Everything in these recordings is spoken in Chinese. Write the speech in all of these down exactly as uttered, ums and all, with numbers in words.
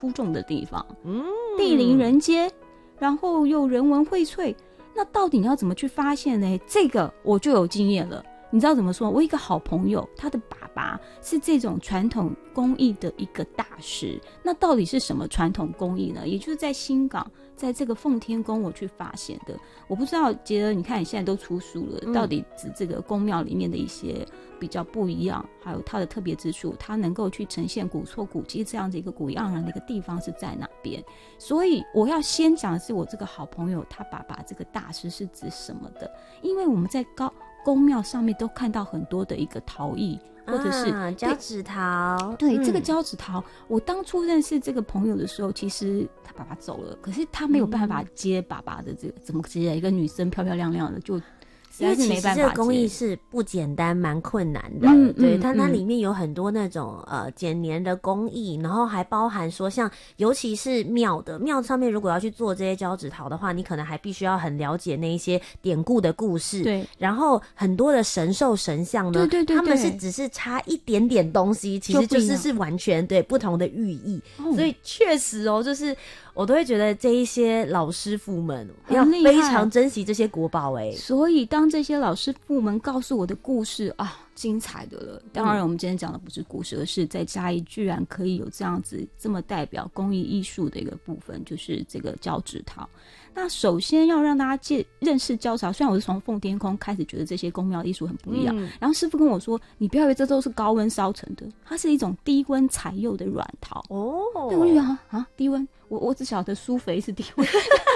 出众的地方，嗯，地灵人杰，然后又人文荟萃，那到底你要怎么去发现呢？这个我就有经验了。你知道怎么说？我一个好朋友，他的爸爸是这种传统工艺的一个大师。那到底是什么传统工艺呢？也就是在新港，在这个奉天宫我去发现的。我不知道杰德，你看你现在都出书了，嗯、到底指这个宫庙里面的一些比较不一样，还有它的特别之处，它能够去呈现古厝古迹这样的一个古意盎然的一个地方是在哪边？所以我要先讲的是我这个好朋友他爸爸这个大师是指什么的？因为我们在高宫庙上面都看到很多的一个陶艺，或者是、 啊、交趾陶。 对、嗯、这个交趾陶，我当初认识这个朋友的时候，其实他爸爸走了，可是他没有办法接爸爸的这个、嗯、怎么接一个女生漂漂亮亮的就。 因为其实这个工艺是不简单，蛮困难的。嗯、对，它、嗯、它里面有很多那种呃剪黏的工艺，然后还包含说像，尤其是庙的庙上面，如果要去做这些交趾陶的话，你可能还必须要很了解那一些典故的故事。 对， 然后很多的神兽神像呢， 对对 对, 对， 他们是只是差一点点东西，其实就是是完全对不同的寓意。哦、所以确实哦，就是。我都会觉得这一些老师傅们要非常珍惜这些国宝哎、欸， 所以当这些老师傅们告诉我的故事啊，精彩的了。当然，我们今天讲的不是故事，而是在嘉义居然可以有这样子这么代表工艺艺术的一个部分，就是这个交趾陶。那首先要让大家介认识交趾陶，虽然我是从奉天宫开始觉得这些宫庙艺术很不一样、嗯，然后师傅跟我说，你不要以为这都是高温烧成的，它是一种低温采釉的软陶哦。对，我就想啊，低温，我我只晓得苏肥是低温。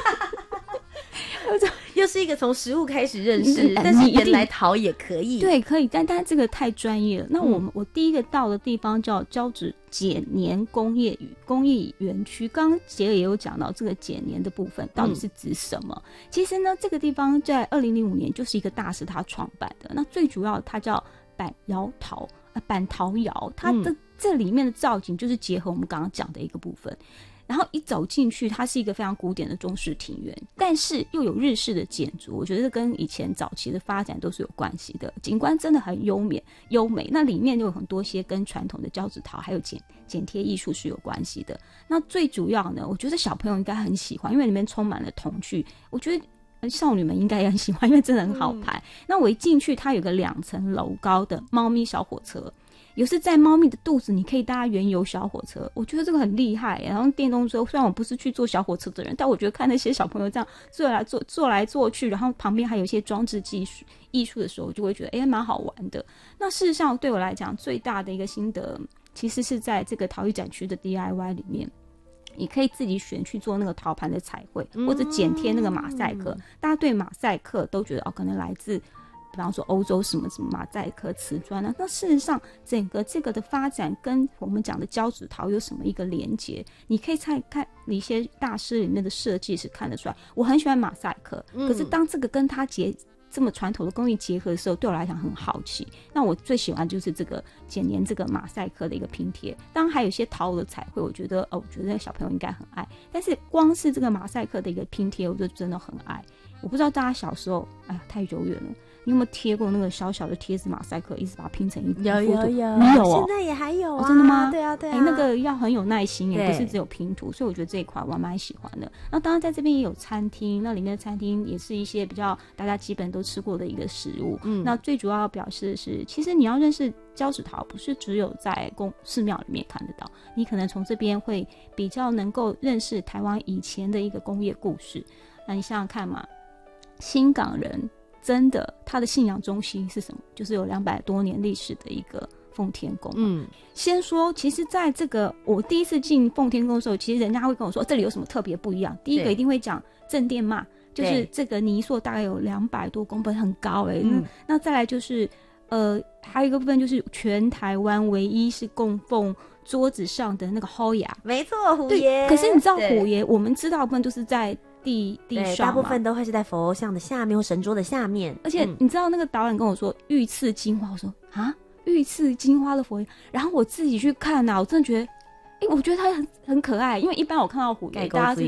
又是一个从食物开始认识，但是原来陶也可以， 对，可以，但但这个太专业了。那我们、嗯、我第一个到的地方叫交趾剪黏工业与工艺园区，刚刚杰也有讲到这个剪黏的部分到底是指什么、嗯、其实呢这个地方在二零零五年就是一个大师他创办的，那最主要它叫板窑陶呃板陶窑，它的、嗯、这里面的造景就是结合我们刚刚讲的一个部分，然后一走进去它是一个非常古典的中式庭院，但是又有日式的建筑，我觉得跟以前早期的发展都是有关系的，景观真的很优美优美，那里面就有很多些跟传统的交趾陶还有剪剪贴艺术是有关系的。那最主要呢，我觉得小朋友应该很喜欢，因为里面充满了童趣，我觉得少女们应该也很喜欢，因为真的很好拍、嗯、那我一进去它有个两层楼高的猫咪小火车，有时在猫咪的肚子你可以搭原油小火车，我觉得这个很厉害。然后电动车，虽然我不是去坐小火车的人，但我觉得看那些小朋友这样坐来坐坐来坐去，然后旁边还有一些装置技术艺术的时候，我就会觉得哎，蛮好玩的。那事实上对我来讲最大的一个心得其实是在这个陶艺展区的 D I Y 里面，你可以自己选去做那个陶盘的彩绘、嗯、或者剪贴那个马赛克、嗯、大家对马赛克都觉得哦，可能来自比方说欧洲什么什么马赛克瓷砖啊，那事实上整个这个的发展跟我们讲的交趾陶有什么一个连结，你可以看看一些大师里面的设计是看得出来。我很喜欢马赛克、嗯、可是当这个跟它结这么传统的工艺结合的时候，对我来讲很好奇。那我最喜欢就是这个剪黏这个马赛克的一个拼贴，当然还有一些陶的彩绘，我觉得哦，我觉得小朋友应该很爱，但是光是这个马赛克的一个拼贴我就真的很爱。我不知道大家小时候哎呀太久远了，你有没有贴过那个小小的贴纸马赛克，一直把它拼成一幅？ 有有有， 你有哦？ 现在也还有啊？ 哦、真的吗？ 对啊对啊， 哎，那个要很有耐心，也不是只有拼图，所以我觉得这一块我蛮喜欢的。那当然在这边也有餐厅，那里面的餐厅也是一些比较大家基本都吃过的一个食物。嗯，那最主要表示的是，其实你要认识交趾陶，不是只有在宫寺庙里面看得到，你可能从这边会比较能够认识台湾以前的一个工业故事。那你想想看嘛，新港人真的他的信仰中心是什么？就是有两百多年历史的一个奉天宫。嗯，先说其实在这个我第一次进奉天宫的时候，其实人家会跟我说、哦、这里有什么特别不一样。第一个一定会讲正殿嘛，就是这个泥塑大概有两百多公分，很高哎、欸嗯。那再来就是呃还有一个部分就是全台湾唯一是供奉桌子上的那个虎爷， 没错，虎爷。 可是你知道虎爷我们知道的部分都是在地地上嘛， 大部分都会是在佛像的下面或神桌的下面。 而且你知道那个导演跟我说御赐金花，我说啊御赐金花的佛爷，然后我自己去看啊，我真的觉得哎、欸，我觉得他很很可爱，因为一般我看到虎爷大家是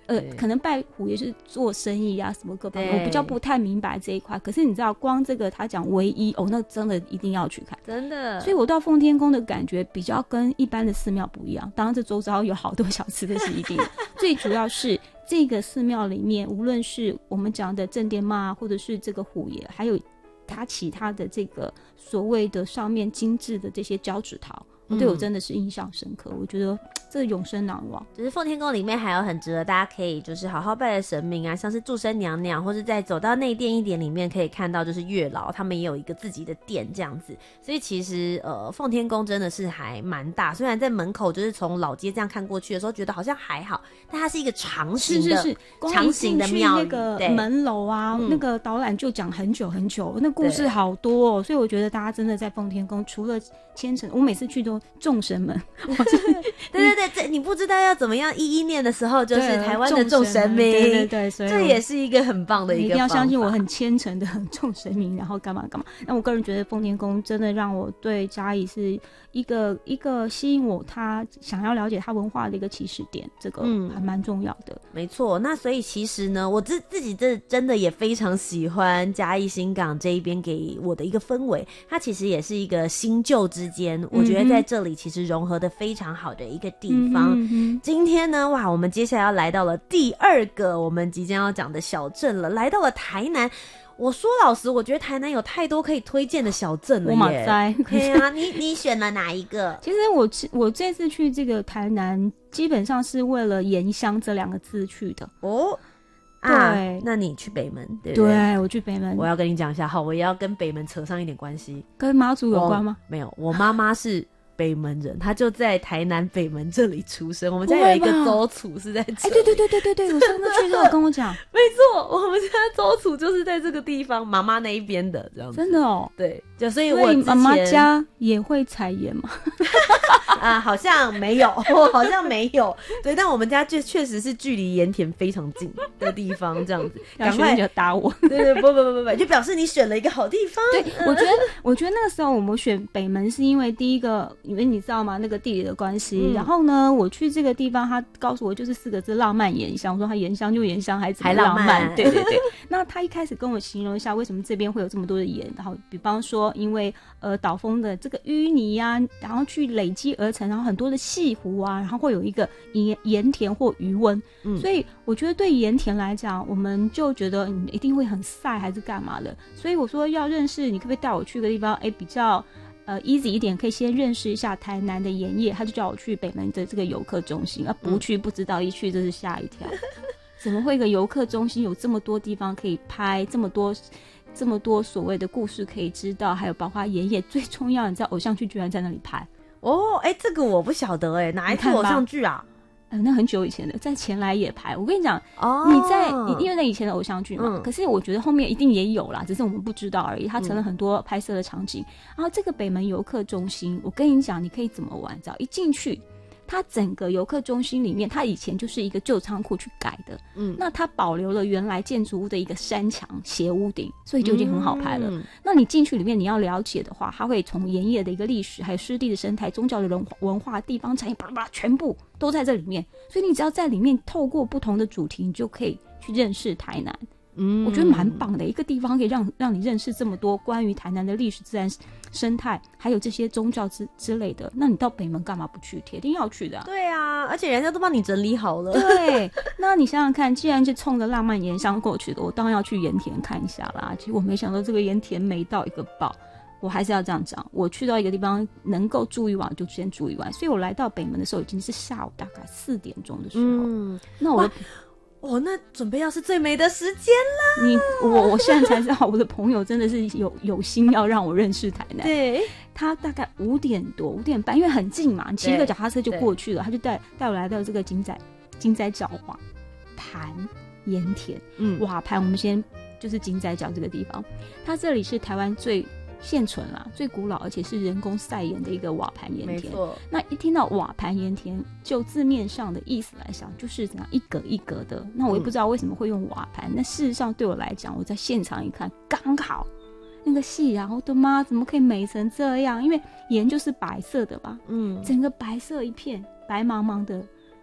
呃，可能拜虎也是做生意啊什么各方面，我比较不太明白这一块。可是你知道，光这个他讲唯一哦，那真的一定要去看， 真的。 所以我到奉天宫的感觉比较跟一般的寺庙不一样。当然，这周遭有好多小吃的是一定的，最主要是这个寺庙里面，无论是我们讲的正殿妈，或者是这个虎爷，还有他其他的这个所谓的上面精致的这些交趾陶。对我真的是印象深刻，我觉得这永生难忘。 就是奉天宫里面还有很值得大家可以就是好好拜的神明啊，像是祝生娘娘，或是在走到内殿一点里面可以看到就是月老，他们也有一个自己的殿这样子。所以其实呃奉天宫真的是还蛮大，虽然在门口就是从老街这样看过去的时候觉得好像还好，但它是一个长形的， 是是是， 长形的庙宇， 那个门楼啊，那个导览就讲很久很久，那故事好多哦。所以我觉得大家真的在奉天宫除了虔诚，我每次去都众神们， 对对对，这你不知道要怎么样一一念的时候，就是台湾的众神明， 对对对，所以这也是一个很棒的一个方法。 你一定要相信我很虔诚的众神明，然后干嘛干嘛。那我个人觉得奉天宫真的让我对嘉义是一个一个吸引我，他想要了解他文化的一个起始点，这个还蛮重要的。 嗯、没错，那所以其实呢，我自自己这真的也非常喜欢嘉义新港这一边给我的一个氛围，它其实也是一个新旧之间，我觉得在这里其实融合的非常好的一个地方。嗯嗯、今天呢，哇，我们接下来要来到了第二个我们即将要讲的小镇了，来到了台南。我说老实，我觉得台南有太多可以推荐的小镇了耶。 我马在， 对啊，你你选了哪一个？ 其实我我这次去这个台南，基本上是为了盐乡这两个字去的。 哦， 对、 啊，那你去北门，对不对？ 对，我去北门。 我要跟你讲一下，好，我也要跟北门扯上一点关系。 跟妈祖有关吗？ 没有，我妈妈是北门人，他就在台南北门这里出生。我们家有一个周楚是在这里。 哎、欸，对对对对对对，我上次去都有跟我讲。 没错，我们家周楚就是在这个地方，妈妈那一边的这样子。 真的哦。 对，就所以我之前妈妈家也会采盐吗？ 啊，好像没有，我好像没有。对，但我们家就确实是距离盐田非常近的地方，这样子。 赶快就打我。 对对，不不不不不，就表示你选了一个好地方。 对，我觉得，我觉得那个时候我们选北门是因为第一个。因为你知道吗？那个地理的关系、嗯，然后呢，我去这个地方，他告诉我就是四个字：浪漫盐乡。我说他盐乡就盐乡，还怎么浪漫？ 还浪漫对对对。那他一开始跟我形容一下为什么这边会有这么多的盐，然后比方说，因为呃岛风的这个淤泥啊，然后去累积而成，然后很多的细湖啊，然后会有一个盐盐田或余温、嗯。所以我觉得对盐田来讲，我们就觉得你一定会很晒还是干嘛的。所以我说要认识，你可不可以带我去个地方？哎，比较。呃 ，easy 一点，可以先认识一下台南的盐业。他就叫我去北门的这个游客中心，啊，不去不知道，一去就是吓一跳。怎么会一个游客中心有这么多地方可以拍，这么多这么多所谓的故事可以知道，还有包括盐业，最重要，你知道偶像剧居然在那里拍哦？哎、欸，这个我不晓得哎、欸，哪一套偶像剧啊？ 呃，那很久以前的，在前来也拍。我跟你讲，哦，你在你因为那以前的偶像剧嘛、嗯，可是我觉得后面一定也有啦，只是我们不知道而已。它成了很多拍摄的场景。嗯、然后这个北门游客中心，我跟你讲，你可以怎么玩？只要一进去，它整个游客中心里面，它以前就是一个旧仓库去改的。嗯，那它保留了原来建筑物的一个山墙、斜屋顶，所以就已经很好拍了。嗯、那你进去里面，你要了解的话，它会从盐业的一个历史，还有湿地的生态、宗教的文化、文化、地方产业，巴拉巴拉，全部都在这里面。所以你只要在里面透过不同的主题，你就可以去认识台南。嗯，我觉得蛮棒的一个地方，可以让让你认识这么多关于台南的历史、自然生态，还有这些宗教之之类的。那你到北门干嘛不去？铁定要去的、啊。 对啊，而且人家都帮你整理好了。 对，那你想想看，既然是冲着浪漫盐乡过去的，我当然要去盐田看一下啦。其实我没想到这个盐田美到一个爆。我还是要这样讲，我去到一个地方能够住一晚就先住一晚，所以我来到北门的时候已经是下午大概四点钟的时候。嗯，那我。 哦，那准备要是最美的时间啦！ 你我我现在才知道，我的朋友真的是有有心要让我认识台南。 对， 他大概五点多、五点半，因为很近嘛，骑一个脚踏车就过去了。他就带带我来到这个金仔金仔角瓦盘盐田，嗯，瓦盘我们先就是金仔角这个地方，它这里是台湾最。现存啦，最古老而且是人工晒盐的一个瓦盘盐田。没错，那一听到瓦盘盐田，就字面上的意思来讲，就是怎样一格一格的。那我也不知道为什么会用瓦盘、嗯，那事实上对我来讲，我在现场一看，刚好那个戏，然后我的妈，怎么可以美成这样？因为盐就是白色的吧，嗯，整个白色一片，白茫茫的。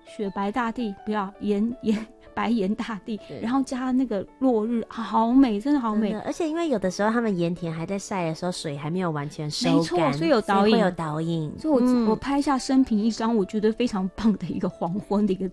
雪白大地，不要岩岩白岩大地，然后加那个落日，好美，真的好美。 而且因为有的时候他们盐田还在晒的时候，水还没有完全收干， 没错，所以有导引， 会有导引。 所以我、嗯、我拍下生平一张，我觉得非常棒的一个黄昏的一个